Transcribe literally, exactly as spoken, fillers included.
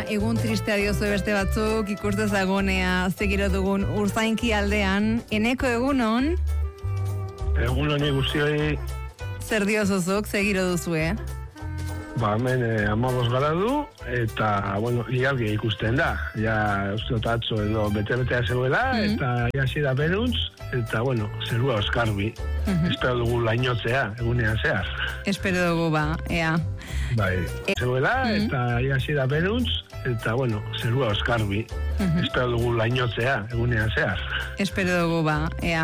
egun tristea diozu beste batzuk, ikustezagonea zegiro dugun Urzainki aldean. Eneko egunon? Egunon guztioi. Zer diozuzuk, zegiro duzu, eh? Ba, hemen eh, amabos gara du, eta, bueno, ialgi ikusten da. Ja, uste dut atzo edo bete-betea zegoela, mm-hmm. eta jasi da beruntz, eta, bueno, zerua oskarbi. Mm-hmm. Espero dugu lainotzea, egunean zehar. Espero dugu, ba, ea. Bai, e- zegoela, mm-hmm. eta jasi da beruntz, eta, bueno, zerua oskarbi. Mm-hmm. Espero dugu lainotzea, egunean zehar. Espero dugu, ba, ea.